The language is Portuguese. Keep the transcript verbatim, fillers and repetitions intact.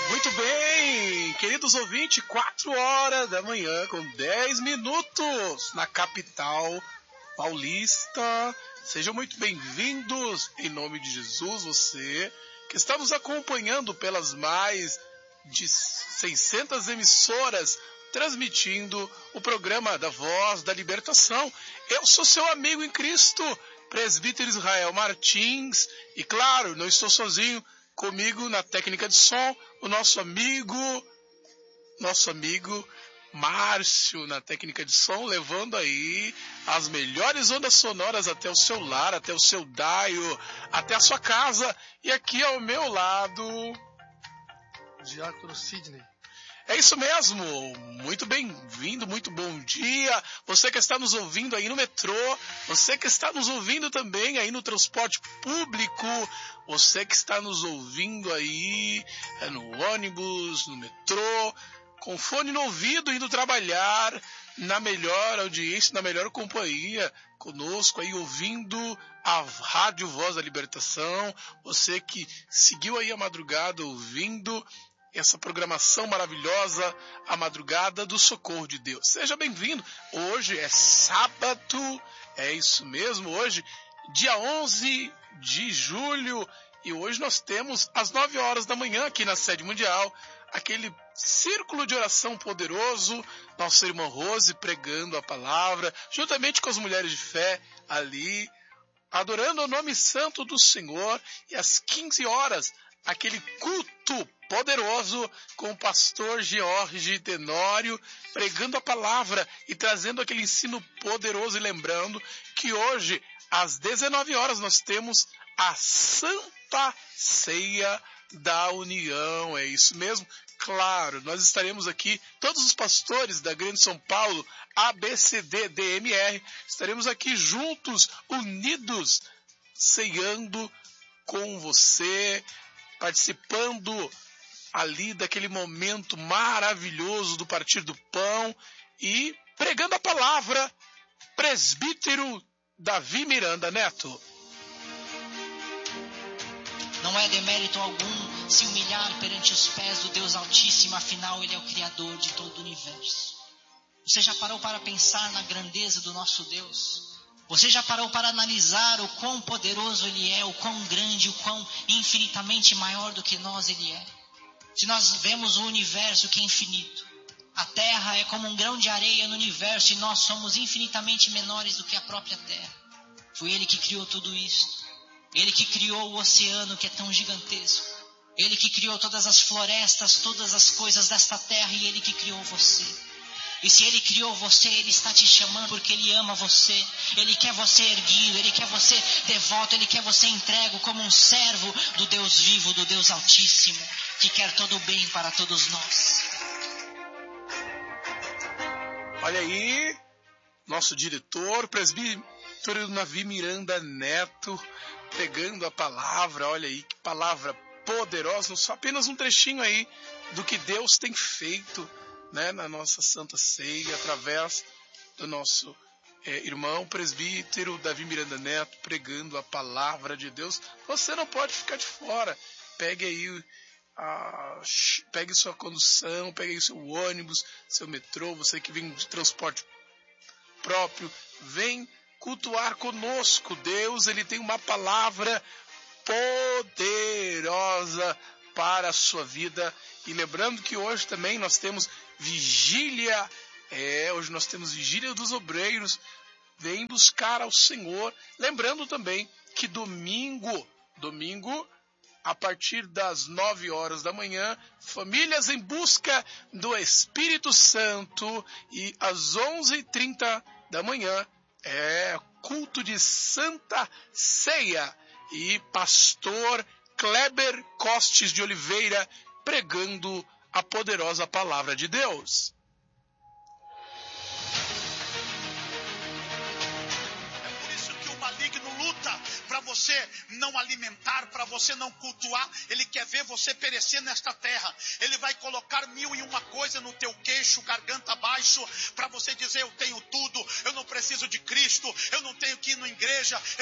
Muito bem, queridos ouvintes, quatro horas da manhã com dez minutos na capital paulista. Sejam muito bem-vindos em nome de Jesus, você que está nos acompanhando pelas mais de seiscentas emissoras transmitindo o programa da Voz da Libertação. Eu sou seu amigo em Cristo, presbítero Israel Martins, e claro, não estou sozinho. Comigo na técnica de som, o nosso amigo, nosso amigo Márcio na técnica de som, levando aí as melhores ondas sonoras até o seu lar, até o seu daio, até a sua casa. E aqui ao meu lado, Diácono Sidney. É isso mesmo, muito bem-vindo, muito bom dia, você que está nos ouvindo aí no metrô, você que está nos ouvindo também aí no transporte público, você que está nos ouvindo aí é, no ônibus, no metrô, com fone no ouvido, indo trabalhar na melhor audiência, na melhor companhia, conosco aí ouvindo a Rádio Voz da Libertação, você que seguiu aí a madrugada ouvindo essa programação maravilhosa, a madrugada do socorro de Deus. Seja bem-vindo. Hoje é sábado, é isso mesmo, hoje, dia onze de julho, e hoje nós temos às nove horas da manhã aqui na sede mundial, aquele círculo de oração poderoso, nossa irmã Rose pregando a palavra, juntamente com as mulheres de fé ali, adorando o nome santo do Senhor, e às quinze horas, aquele culto poderoso com o pastor George Tenório pregando a palavra e trazendo aquele ensino poderoso, e lembrando que hoje às dezenove horas nós temos a Santa Ceia da União, é isso mesmo? Claro, nós estaremos aqui, todos os pastores da Grande São Paulo, A B C D D M R, estaremos aqui juntos, unidos, ceiando com você, participando ali daquele momento maravilhoso do partir do pão e pregando a palavra, presbítero Davi Miranda Neto. Não é demérito algum se humilhar perante os pés do Deus Altíssimo, afinal Ele é o Criador de todo o universo. Você já parou para pensar na grandeza do nosso Deus? Você já parou para analisar o quão poderoso Ele é, o quão grande, o quão infinitamente maior do que nós Ele é? Se nós vemos o universo que é infinito, a Terra é como um grão de areia no universo e nós somos infinitamente menores do que a própria Terra. Foi Ele que criou tudo isso. Ele que criou o oceano que é tão gigantesco. Ele que criou todas as florestas, todas as coisas desta terra, e Ele que criou você. E se Ele criou você, Ele está te chamando porque Ele ama você. Ele quer você erguido, Ele quer você devoto, Ele quer você entregue como um servo do Deus vivo, do Deus Altíssimo, que quer todo o bem para todos nós. Olha aí, nosso diretor, presbítero Davi Miranda Neto, pregando a palavra. Olha aí, que palavra poderosa, só apenas um trechinho aí do que Deus tem feito, né, na nossa Santa Ceia, através do nosso é, irmão presbítero Davi Miranda Neto, pregando a palavra de Deus. Você não pode ficar de fora. Pegue aí, a, pegue sua condução, pegue aí seu ônibus, seu metrô, você que vem de transporte próprio, vem cultuar conosco. Deus, Ele tem uma palavra poderosa para a sua vida. E lembrando que hoje também nós temos vigília, é, hoje nós temos vigília dos obreiros, vem buscar ao Senhor. Lembrando também que domingo, domingo, a partir das nove horas da manhã, famílias em busca do Espírito Santo, e às onze e trinta da manhã é culto de Santa Ceia, e pastor Kleber Costes de Oliveira pregando a poderosa palavra de Deus. É por isso que o maligno luta para você não alimentar, para você não cultuar. Ele quer ver você perecer nesta terra. Ele vai colocar mil e uma coisa no teu queixo, garganta abaixo, para você dizer: eu tenho tudo, eu não preciso de Cristo, eu não tenho que ir na igreja,